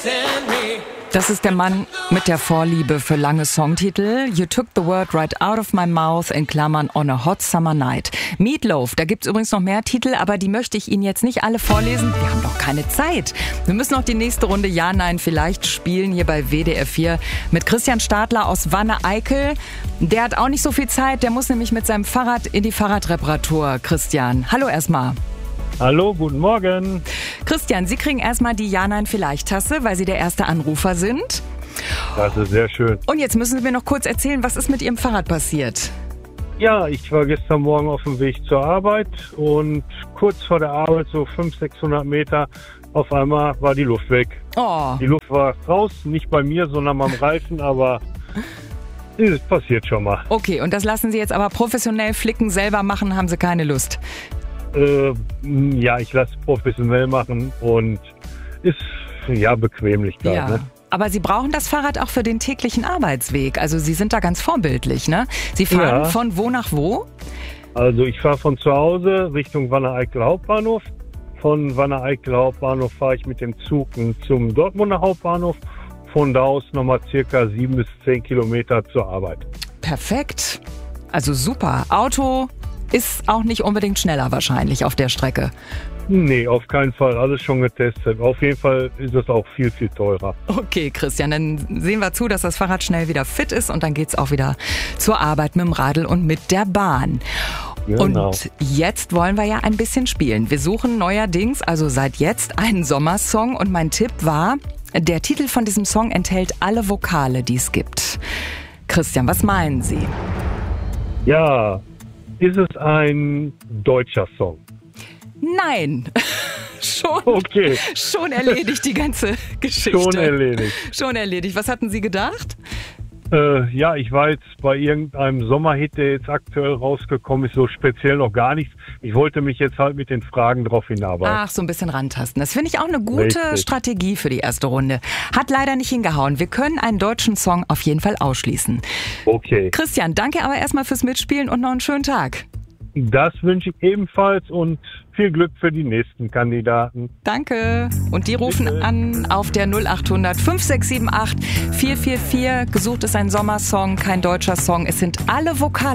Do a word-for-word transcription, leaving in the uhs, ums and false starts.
Das ist der Mann mit der Vorliebe für lange Songtitel. You took the word right out of my mouth, in Klammern on a hot summer night. Meatloaf, da gibt's übrigens noch mehr Titel, aber die möchte ich Ihnen jetzt nicht alle vorlesen. Wir haben doch keine Zeit. Wir müssen noch die nächste Runde Ja, Nein, Vielleicht spielen hier bei W D R vier mit Christian Stadler aus Wanne-Eickel. Der hat auch nicht so viel Zeit, der muss nämlich mit seinem Fahrrad in die Fahrradreparatur. Christian, hallo erstmal. Hallo, guten Morgen. Christian, Sie kriegen erstmal die Ja-Nein-Vielleicht-Tasse, weil Sie der erste Anrufer sind. Das ist sehr schön. Und jetzt müssen Sie mir noch kurz erzählen, was ist mit Ihrem Fahrrad passiert? Ja, ich war gestern Morgen auf dem Weg zur Arbeit und kurz vor der Arbeit, so fünfhundert, sechshundert Meter, auf einmal war die Luft weg. Oh. Die Luft war raus, nicht bei mir, sondern beim Reifen, aber es passiert schon mal. Okay, und das lassen Sie jetzt aber professionell flicken, selber machen, haben Sie keine Lust? Äh, ja, ich lasse es professionell machen und ist ja Bequemlichkeit. Ja. Ne? Aber Sie brauchen das Fahrrad auch für den täglichen Arbeitsweg. Also Sie sind da ganz vorbildlich, ne? Sie fahren Ja. von wo nach wo? Also ich fahre von zu Hause Richtung Wanne-Eickel Hauptbahnhof. Von Wanne-Eickel Hauptbahnhof fahre ich mit dem Zug zum Dortmunder Hauptbahnhof. Von da aus nochmal circa sieben bis zehn Kilometer zur Arbeit. Perfekt. Also super. Auto ist auch nicht unbedingt schneller wahrscheinlich auf der Strecke. Nee, auf keinen Fall. Alles schon getestet. Auf jeden Fall ist es auch viel, viel teurer. Okay, Christian, dann sehen wir zu, dass das Fahrrad schnell wieder fit ist und dann geht's auch wieder zur Arbeit mit dem Radl und mit der Bahn. Genau. Und jetzt wollen wir ja ein bisschen spielen. Wir suchen neuerdings, also seit jetzt, einen Sommersong und mein Tipp war, der Titel von diesem Song enthält alle Vokale, die es gibt. Christian, was meinen Sie? Ja, ist es ein deutscher Song? Nein. Schon, Okay. schon erledigt die ganze Geschichte. Schon erledigt. Schon erledigt. Was hatten Sie gedacht? Äh, ja, ich war jetzt bei irgendeinem Sommerhit, der jetzt aktuell rausgekommen ist, so speziell noch gar nichts. Ich wollte mich jetzt halt mit den Fragen drauf hinarbeiten. Ach, so ein bisschen rantasten. Das finde ich auch eine gute Richtig. Strategie für die erste Runde. Hat leider nicht hingehauen. Wir können einen deutschen Song auf jeden Fall ausschließen. Okay, Christian, danke aber erstmal fürs Mitspielen und noch einen schönen Tag. das wünsche ich ebenfalls und viel Glück für die nächsten Kandidaten. Danke. Und die rufen Bitte. an auf der null acht hundert fünf sechs sieben acht vier vier vier. Gesucht ist ein Sommersong, kein deutscher Song. Es sind alle Vokale.